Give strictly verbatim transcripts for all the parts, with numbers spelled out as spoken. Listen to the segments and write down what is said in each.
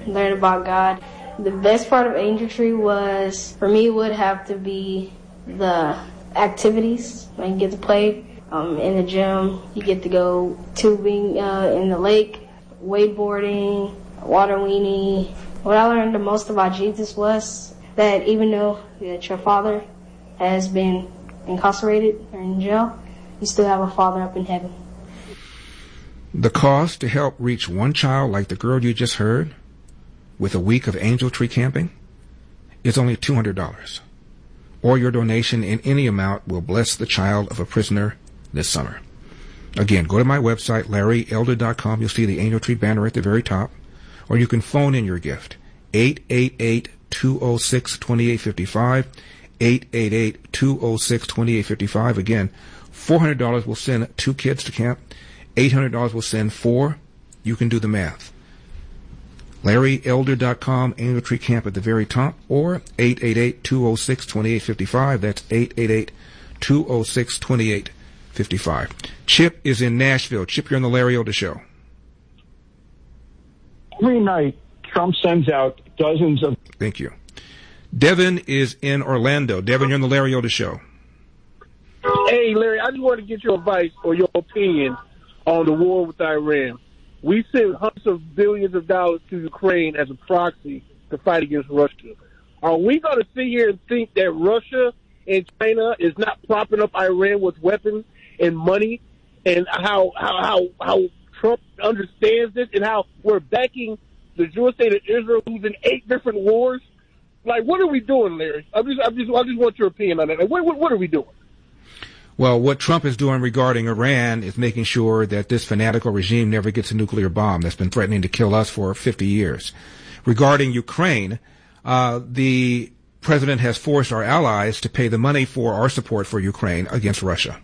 learn about God. The best part of Angel Tree was, for me, would have to be the activities. I get to play um, in the gym. You get to go tubing uh, in the lake, wakeboarding, water weenie. What I learned the most about Jesus was that even though that your father has been incarcerated or in jail, you still have a father up in heaven. The cost to help reach one child like the girl you just heard with a week of Angel Tree camping is only two hundred dollars. Or your donation in any amount will bless the child of a prisoner this summer. Again, go to my website, larry elder dot com. You'll see the Angel Tree banner at the very top. Or you can phone in your gift, eight eight eight, two oh six, two eight five five, eight eight eight, two oh six, two eight five five. Again, four hundred dollars will send two kids to camp. eight hundred dollars will send four. You can do the math. larry elder dot com, Angel Tree Camp at the very top, or eight eight eight, two oh six, two eight five five. That's eight eight eight, two oh six, two eight five five. Chip is in Nashville. Chip, you're on the Larry Elder Show. Every night, Trump sends out dozens of... Thank you. Devin is in Orlando. Devin, you're on the Larry Elder Show. Hey, Larry, I just want to get your advice or your opinion on the war with Iran. We send hundreds of billions of dollars to Ukraine as a proxy to fight against Russia. Are we going to sit here and think that Russia and China is not propping up Iran with weapons and money, and how how how, how Trump understands this, and how we're backing the Jewish state of Israel, who's in eight different wars? Like, what are we doing, Larry? I just I just I just want your opinion on that. Like, what what, what are we doing? Well, what Trump is doing regarding Iran is making sure that this fanatical regime never gets a nuclear bomb that's been threatening to kill us for fifty years. Regarding Ukraine, uh, the president has forced our allies to pay the money for our support for Ukraine against Russia.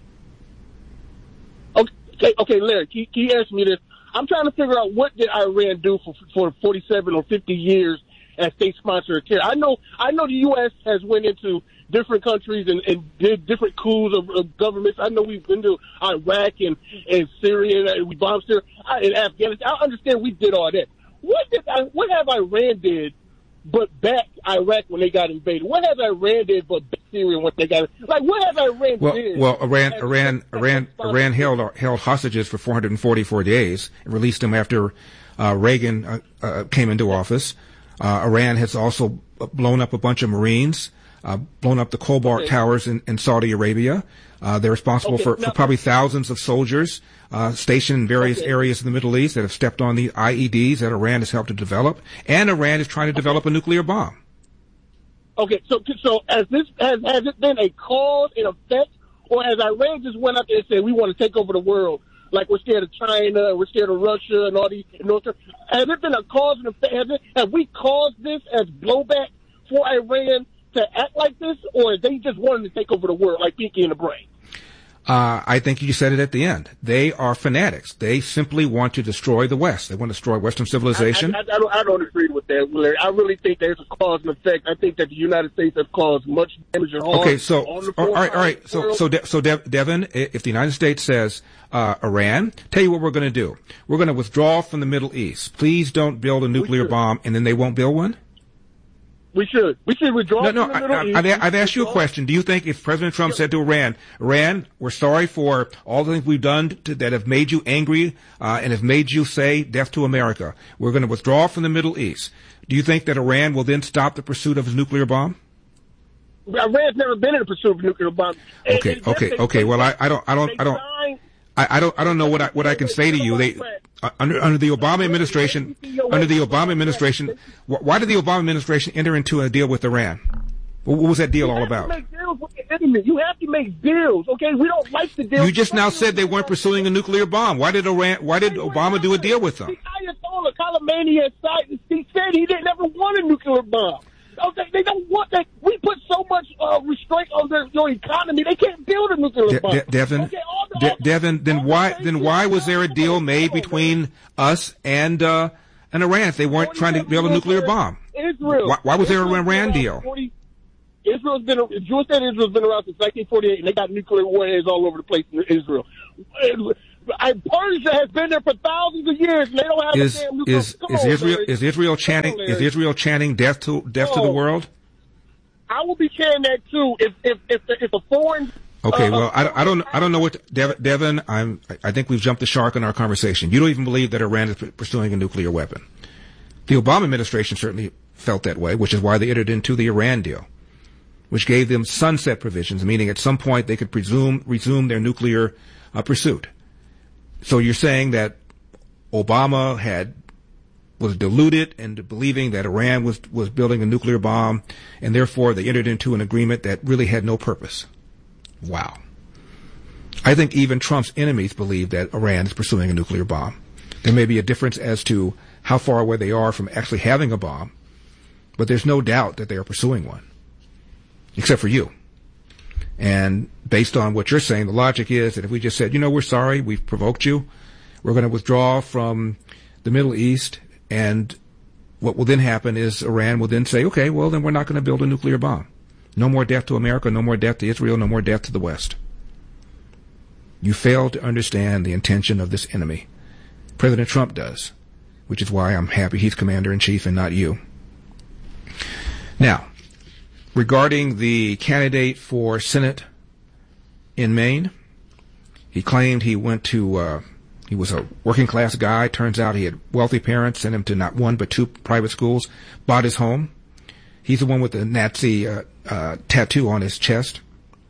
Okay, okay, Larry, can, can you answer me this? I'm trying to figure out, what did Iran do for for forty-seven or fifty years as state sponsor of terror? I know, I know the U S has went into different countries and, and did different coups of, of governments. I know we've been to Iraq and, and Syria, and we bombed Syria, and Afghanistan. I understand we did all that. What did I, what have Iran did but back Iraq when they got invaded? What have Iran did but back Syria when they got like? What have Iran well, did? Well, Iran, Iran, Iran, Iran held held hostages for four hundred forty-four days and released them after uh, Reagan uh, uh, came into office. Uh, Iran has also blown up a bunch of Marines, uh, blown up the Cobalt okay. Towers in, in Saudi Arabia. Uh, they're responsible okay, for, now, for probably thousands of soldiers uh, stationed in various okay. areas of the Middle East that have stepped on the I E Ds that Iran has helped to develop, and Iran is trying to okay. develop a nuclear bomb. Okay, so so has this has has it been a cause and effect, or has Iran just went out there and said we want to take over the world, like we're scared of China, we're scared of Russia, and all these? You know, has it been a cause and effect? Has, it, have we caused this as blowback for Iran to act like this, or they just wanted to take over the world like Pinky in the Brain? Uh, I think you said it at the end. They are fanatics. They simply want to destroy the West. They want to destroy Western civilization. I, I, I, don't, I don't agree with that, Larry. I really think there's a cause and effect. I think that the United States has caused much damage and harm. Okay, so on the all right, all right. So, so, De- so, De- Devin, if the United States says, uh, Iran, tell you what we're going to do. We're going to withdraw from the Middle East. Please don't build a nuclear bomb, and then they won't build one. We should. We should withdraw no, no, from the Middle I, East. I, I've asked you a question. Do you think if President Trump said to Iran, Iran, we're sorry for all the things we've done to, that have made you angry uh, and have made you say death to America, we're going to withdraw from the Middle East, do you think that Iran will then stop the pursuit of his nuclear bomb? Iran's never been in the pursuit of a nuclear bomb. Okay, and, okay, and okay. they, Well, I, I don't, I don't, I don't. I, I don't. I don't know what I what I can say to you. They uh, under under the Obama administration, under the Obama administration, wh- why did the Obama administration enter into a deal with Iran? What, what was that deal you all about? You have to make deals with the enemy. You have to make deals. Okay, we don't like the deal. You just now said they weren't pursuing a nuclear bomb. Why did Iran? Why did Obama do a deal with them? The Ayatollah Khamenei aside, he said he didn't ever want a nuclear bomb. Okay, they don't want that. We put so much uh, restraint on their your economy. They can't build a nuclear De- bomb. De- Devin, okay, the, De- Devin, then why then why was there a deal made between us and uh, and Iran if they weren't trying to build a nuclear bomb? Israel. Why, why was there Israel's an Iran deal? forty Israel's been, Jewish state Israel's been around since nineteen forty-eight, and they got nuclear warheads all over the place in Israel. I, Persia has been there for thousands of years, and they don't have is, a damn nuclear. Is, is, Israel, is Israel chanting, on, is Israel chanting death to, death oh, to the world? I will be chanting that too if, if, if, the, if a foreign. Okay, uh, well, I, I don't, I don't know what, Devin, Devin, I'm, I think we've jumped the shark in our conversation. You don't even believe that Iran is pursuing a nuclear weapon. The Obama administration certainly felt that way, which is why they entered into the Iran deal, which gave them sunset provisions, meaning at some point they could presume, resume their nuclear uh, pursuit. So you're saying that Obama had, was deluded into believing that Iran was, was building a nuclear bomb, and therefore they entered into an agreement that really had no purpose. Wow. I think even Trump's enemies believe that Iran is pursuing a nuclear bomb. There may be a difference as to how far away they are from actually having a bomb, but there's no doubt that they are pursuing one, except for you. And based on what you're saying, the logic is that if we just said, you know, we're sorry, we've provoked you, we're going to withdraw from the Middle East, and what will then happen is Iran will then say, okay, well, then we're not going to build a nuclear bomb. No more death to America, no more death to Israel, no more death to the West. You fail to understand the intention of this enemy. President Trump does, which is why I'm happy he's commander-in-chief and not you. Now, regarding the candidate for Senate in Maine, he claimed he went to, uh, he was a working-class guy. Turns out he had wealthy parents, sent him to not one but two private schools, bought his home. He's the one with the Nazi uh, uh, tattoo on his chest.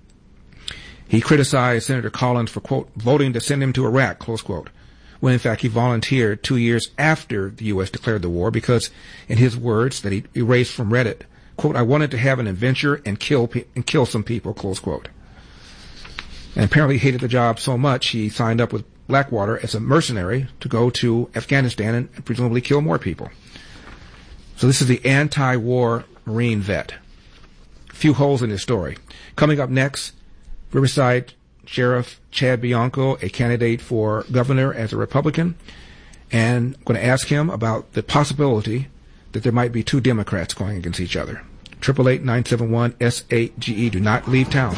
He criticized Senator Collins for, quote, voting to send him to Iraq, close quote, when in fact he volunteered two years after the U S declared the war because, in his words that he erased from Reddit, quote, I wanted to have an adventure and kill pe- and kill some people, close quote. And apparently he hated the job so much he signed up with Blackwater as a mercenary to go to Afghanistan and, and presumably kill more people. So this is the anti-war Marine vet. A few holes in his story. Coming up next, Riverside Sheriff Chad Bianco, a candidate for governor as a Republican, and I'm going to ask him about the possibility that there might be two Democrats going against each other. triple eight nine seven one S eight G E. Do not leave town.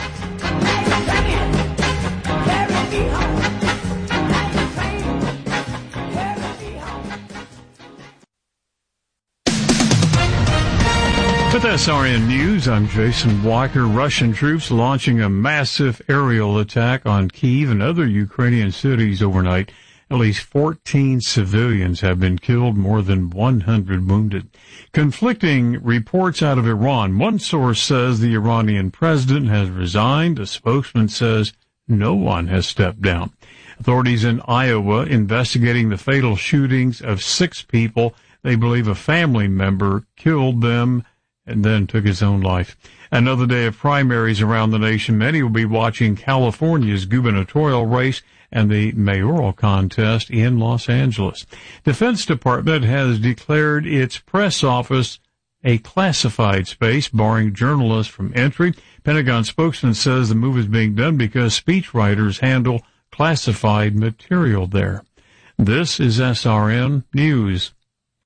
With S R N News, I'm Jason Walker. Russian troops launching a massive aerial attack on Kyiv and other Ukrainian cities overnight. At least fourteen civilians have been killed, more than one hundred wounded. Conflicting reports out of Iran. One source says the Iranian president has resigned. A spokesman says no one has stepped down. Authorities in Iowa investigating the fatal shootings of six people. They believe a family member killed them and then took his own life. Another day of primaries around the nation. Many will be watching California's gubernatorial race and the mayoral contest in Los Angeles. Defense Department has declared its press office a classified space, barring journalists from entry. Pentagon spokesman says the move is being done because speechwriters handle classified material there. This is S R N News.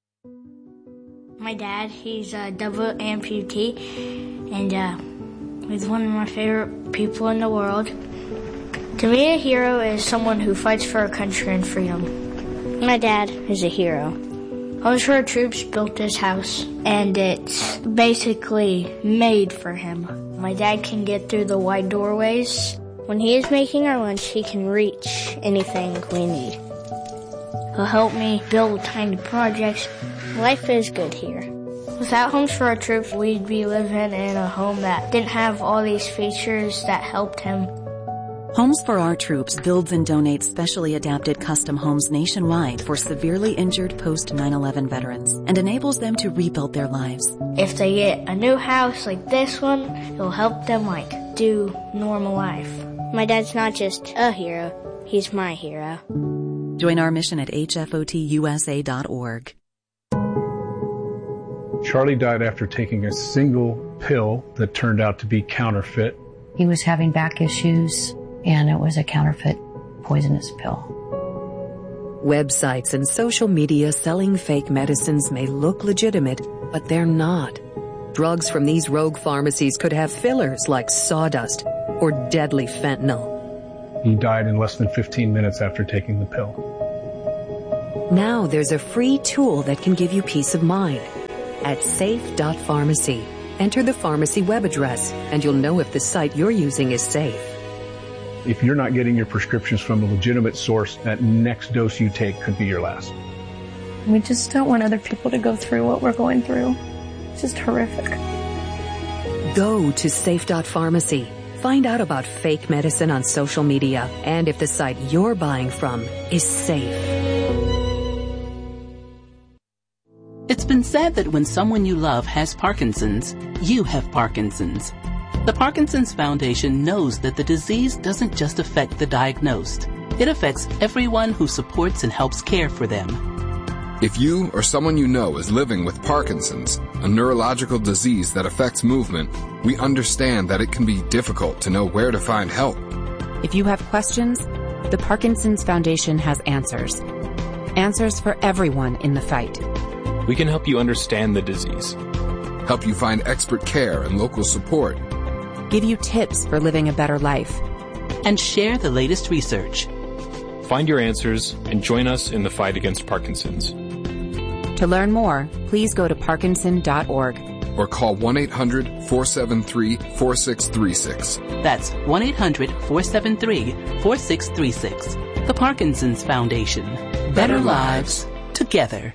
My dad, he's a double amputee, and uh, he's one of my favorite people in the world. To me, a hero is someone who fights for our country and freedom. My dad is a hero. Homes for Our Troops built this house, and it's basically made for him. My dad can get through the wide doorways. When he is making our lunch, he can reach anything we need. He'll help me build tiny projects. Life is good here. Without Homes for Our Troops, we'd be living in a home that didn't have all these features that helped him. Homes for Our Troops builds and donates specially adapted custom homes nationwide for severely injured post nine eleven veterans and enables them to rebuild their lives. If they get a new house like this one, it'll help them, like, do normal life. My dad's not just a hero, he's my hero. Join our mission at H F O T U S A dot org. Charlie died after taking a single pill that turned out to be counterfeit. He was having back issues, and it was a counterfeit poisonous pill. Websites and social media selling fake medicines may look legitimate, but they're not. Drugs from these rogue pharmacies could have fillers like sawdust or deadly fentanyl. He died in less than fifteen minutes after taking the pill. Now there's a free tool that can give you peace of mind. At safe dot pharmacy, enter the pharmacy web address, and you'll know if the site you're using is safe. If you're not getting your prescriptions from a legitimate source, that next dose you take could be your last. We just don't want other people to go through what we're going through. It's just horrific. Go to safe dot pharmacy. Find out about fake medicine on social media and if the site you're buying from is safe. It's been said that when someone you love has Parkinson's, you have Parkinson's. The Parkinson's Foundation knows that the disease doesn't just affect the diagnosed. It affects everyone who supports and helps care for them. If you or someone you know is living with Parkinson's, a neurological disease that affects movement, we understand that it can be difficult to know where to find help. If you have questions, the Parkinson's Foundation has answers. Answers for everyone in the fight. We can help you understand the disease, help you find expert care and local support, give you tips for living a better life, and share the latest research. Find your answers and join us in the fight against Parkinson's. To learn more, please go to parkinson dot org or call one eight hundred, four seven three, four six three six. That's one eight hundred, four seven three, four six three six. The Parkinson's Foundation. Better, Better lives, lives together.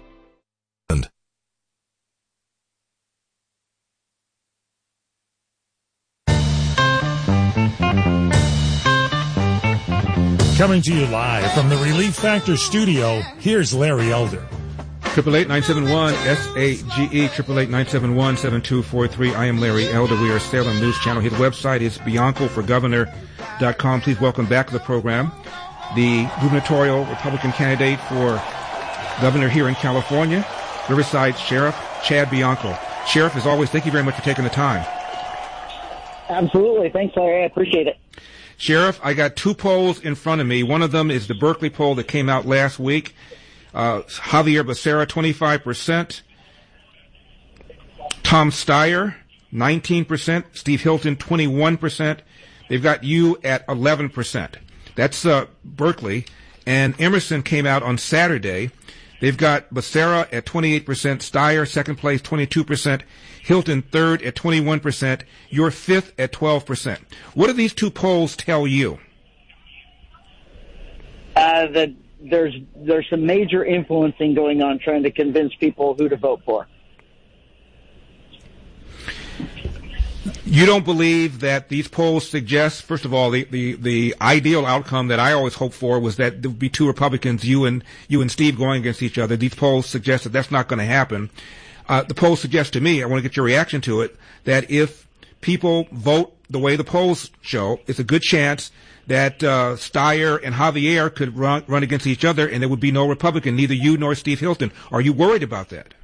Coming to you live from the Relief Factor studio, here's Larry Elder. Triple eight nine seven one S A G E, triple eight nine seven one seven two four three. I am Larry Elder. We are Salem News Channel. His website is bianco for governor dot com. Please welcome back to the program the gubernatorial Republican candidate for governor here in California, Riverside Sheriff Chad Bianco. Sheriff, as always, thank you very much for taking the time. Absolutely. Thanks, Larry. I appreciate it. Sheriff, I got two polls in front of me. One of them is the Berkeley poll that came out last week. Uh, Javier Becerra, twenty-five percent. Tom Steyer, nineteen percent. Steve Hilton, twenty-one percent. They've got you at eleven percent. That's uh, Berkeley. And Emerson came out on Saturday. They've got Becerra at twenty-eight percent. Steyer, second place, twenty-two percent. Hilton, third at twenty-one percent. You're fifth at twelve percent. What do these two polls tell you? Uh, that there's there's some major influencing going on trying to convince people who to vote for. You don't believe that these polls suggest, first of all, the, the, the ideal outcome that I always hoped for was that there would be two Republicans, you and you and Steve, going against each other. These polls suggest that that's not going to happen. Uh, the polls suggest to me, I want to get your reaction to it, that if people vote the way the polls show, it's a good chance that uh, Steyer and Javier could run, run against each other, and there would be no Republican, neither you nor Steve Hilton. Are you worried about that?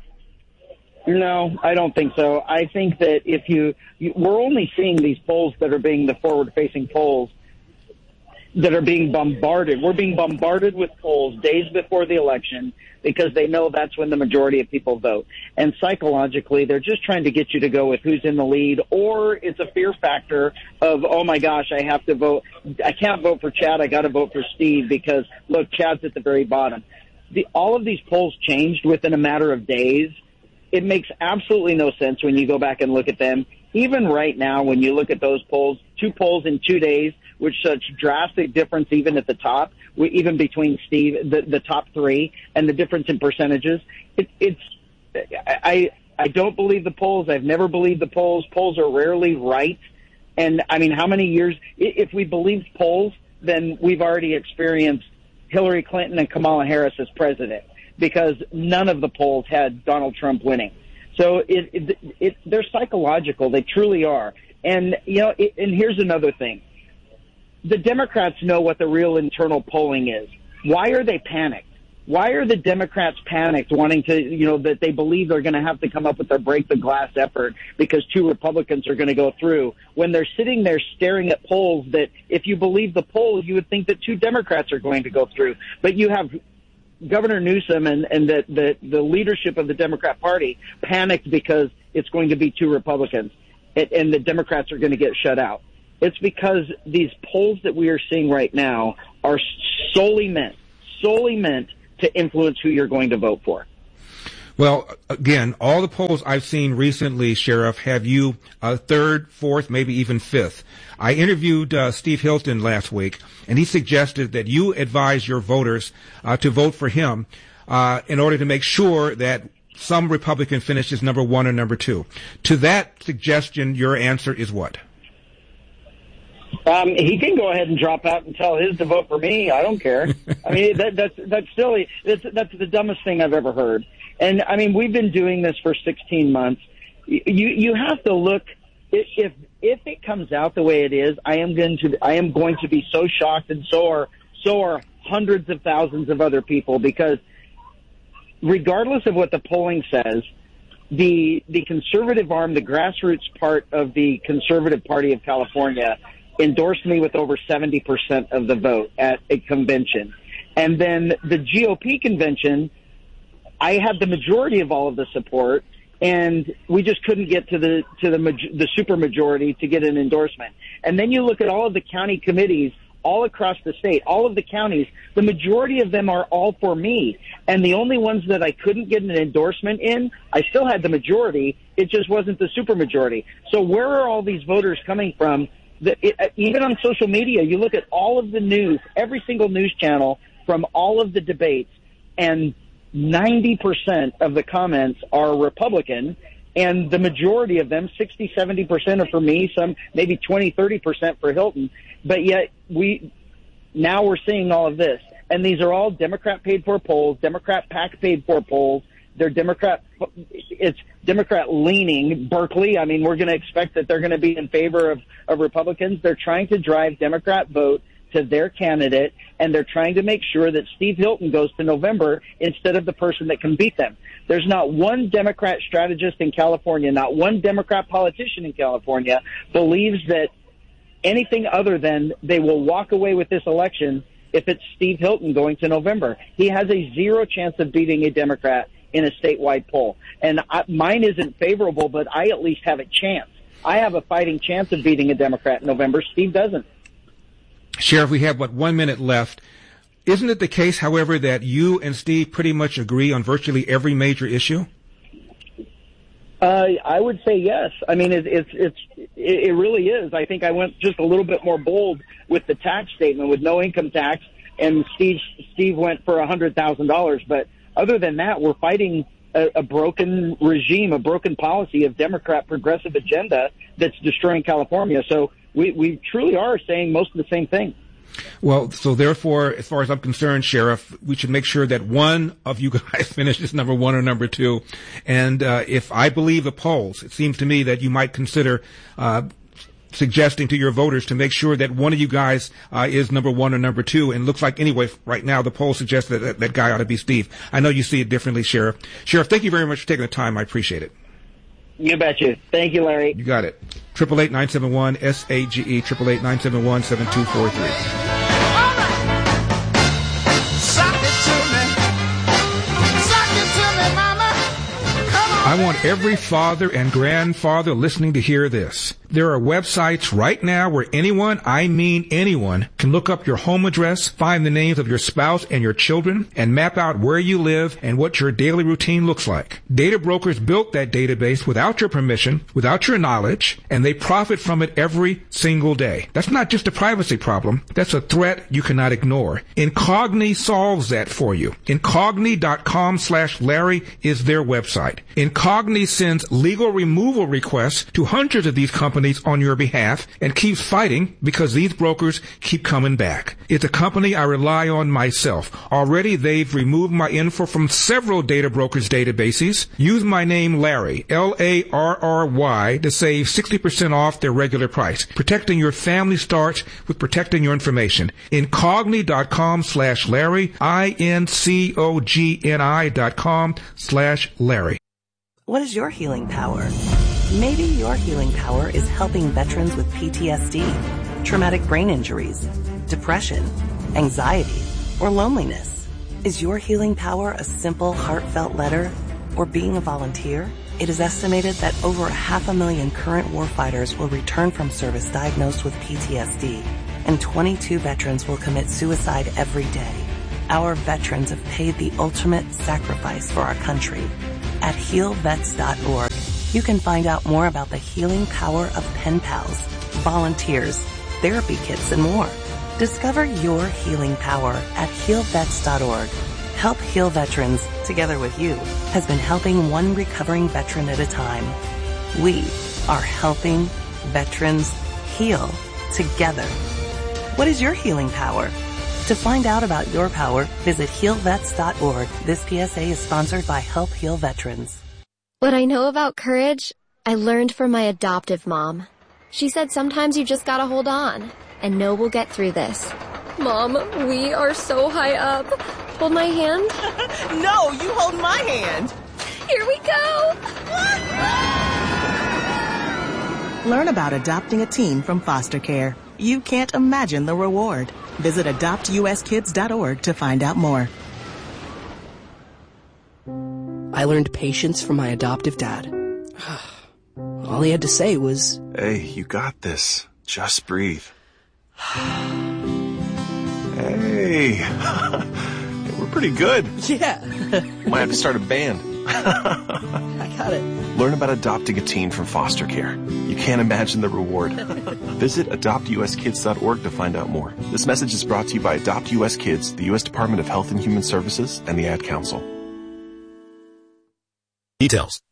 No, I don't think so. I think that if you, you we're only seeing these polls that are being the forward-facing polls that are being bombarded. We're being bombarded with polls days before the election because they know that's when the majority of people vote. And psychologically, they're just trying to get you to go with who's in the lead, or it's a fear factor of, oh my gosh, I have to vote. I can't vote for Chad. I got to vote for Steve because, look, Chad's at the very bottom. The, all of these polls changed within a matter of days. It makes absolutely no sense when you go back and look at them. Even right now, when you look at those polls, two polls in two days, with such drastic difference even at the top, even between Steve, the, the top three, and the difference in percentages, it, it's, I, I don't believe the polls. I've never believed the polls. Polls are rarely right. And, I mean, how many years, if we believed polls, then we've already experienced Hillary Clinton and Kamala Harris as president, because none of the polls had Donald Trump winning. So it, it, it, they're psychological. They truly are. And, you know, it, and here's another thing. The Democrats know what the real internal polling is. Why are they panicked? Why are the Democrats panicked, wanting to, you know, that they believe they're going to have to come up with their break the glass effort because two Republicans are going to go through, when they're sitting there staring at polls that, if you believe the polls, you would think that two Democrats are going to go through. But you have Governor Newsom and, and the, the, the leadership of the Democrat Party panicked because it's going to be two Republicans, and, and the Democrats are going to get shut out. It's because these polls that we are seeing right now are solely meant, solely meant to influence who you're going to vote for. Well, again, all the polls I've seen recently, Sheriff, have you uh, third, fourth, maybe even fifth. I interviewed uh, Steve Hilton last week, and he suggested that you advise your voters uh, to vote for him uh, in order to make sure that some Republican finishes number one or number two. To that suggestion, your answer is what? Um, he can go ahead and drop out and tell his to vote for me. I don't care. I mean, that, that's that's silly. That's that's the dumbest thing I've ever heard. And I mean, we've been doing this for sixteen months. You you have to look. If if it comes out the way it is, I am going to I am going to be so shocked, and so are so are hundreds of thousands of other people, because regardless of what the polling says, the the conservative arm, the grassroots part of the Conservative Party of California, endorsed me with over seventy percent of the vote at a convention. And then the G O P convention, I had the majority of all of the support, and we just couldn't get to the to the the super majority to get an endorsement. And then you look at all of the county committees all across the state, all of the counties, the majority of them are all for me. And the only ones that I couldn't get an endorsement in, I still had the majority. It just wasn't the super majority. So where are all these voters coming from? The, it, even on social media, you look at all of the news, every single news channel from all of the debates, and ninety percent of the comments are Republican, and the majority of them, sixty, seventy percent are for me, some maybe twenty, thirty percent for Hilton. But yet we now we're seeing all of this. And these are all Democrat paid for polls, Democrat PAC paid for polls. They're Democrat, it's Democrat leaning. Berkeley, I mean, we're going to expect that they're going to be in favor of, of Republicans. They're trying to drive Democrat vote to their candidate, and they're trying to make sure that Steve Hilton goes to November instead of the person that can beat them. There's not one Democrat strategist in California, not one Democrat politician in California believes that anything other than they will walk away with this election if it's Steve Hilton going to November. He has a zero chance of beating a Democrat in a statewide poll. And I, mine isn't favorable, but I at least have a chance. I have a fighting chance of beating a Democrat in November. Steve doesn't. Sheriff, we have, what, one minute left. Isn't it the case, however, that you and Steve pretty much agree on virtually every major issue? Uh, I would say yes. I mean, it, it's, it's, it really is. I think I went just a little bit more bold with the tax statement with no income tax, and Steve, Steve went for one hundred thousand dollars. But other than that, we're fighting a, a broken regime, a broken policy of Democrat progressive agenda that's destroying California. So we, we truly are saying most of the same thing. Well, so therefore, as far as I'm concerned, Sheriff, we should make sure that one of you guys finishes number one or number two. And uh, if I believe the polls, it seems to me that you might consider uh, suggesting to your voters to make sure that one of you guys uh, is number one or number two. And it looks like, anyway, right now, the polls suggest that, that that guy ought to be Steve. I know you see it differently, Sheriff. Sheriff, thank you very much for taking the time. I appreciate it. You betcha. Thank you, Larry. You got it. eight eight eight, nine seven one, S A G E, eight eight eight, nine seven one, seven two four three. I want every father and grandfather listening to hear this. There are websites right now where anyone, I mean anyone, can look up your home address, find the names of your spouse and your children, and map out where you live and what your daily routine looks like. Data brokers built that database without your permission, without your knowledge, and they profit from it every single day. That's not just a privacy problem. That's a threat you cannot ignore. Incogni solves that for you. Incogni.com slash Larry is their website. Incogni sends legal removal requests to hundreds of these companies on your behalf and keeps fighting because these brokers keep coming back. It's a company I rely on myself. Already they've removed my info from several data brokers' databases. Use my name Larry, L A R R Y, to save sixty percent off their regular price. Protecting your family starts with protecting your information. Incogni.com slash Larry, I N C O G N I dot com slash Larry. What is your healing power? Maybe your healing power is helping veterans with P T S D, traumatic brain injuries, depression, anxiety, or loneliness. Is your healing power a simple, heartfelt letter or being a volunteer? It is estimated that over a half a million current warfighters will return from service diagnosed with P T S D, and twenty-two veterans will commit suicide every day. Our veterans have paid the ultimate sacrifice for our country. At heal vets dot org, you can find out more about the healing power of pen pals, volunteers, therapy kits, and more. Discover your healing power at heal vets dot org. Help Heal Veterans, together with you, has been helping one recovering veteran at a time. We are helping veterans heal together. What is your healing power? To find out about your power, visit heal vets dot org. This P S A is sponsored by Help Heal Veterans. What I know about courage, I learned from my adoptive mom. She said sometimes you just gotta hold on and know we'll get through this. Mom, we are so high up. Hold my hand. No, you hold my hand. Here we go. Learn about adopting a teen from foster care. You can't imagine the reward. Visit adopt u s kids dot org to find out more. I learned patience from my adoptive dad. All he had to say was, "Hey, you got this. Just breathe." Hey, we're pretty good. Yeah. Might have to start a band. I got it. Learn about adopting a teen from foster care. You can't imagine the reward. Visit adopt u s kids dot org to find out more. This message is brought to you by Adopt U S Kids, the U S Department of Health and Human Services, and the Ad Council. Details.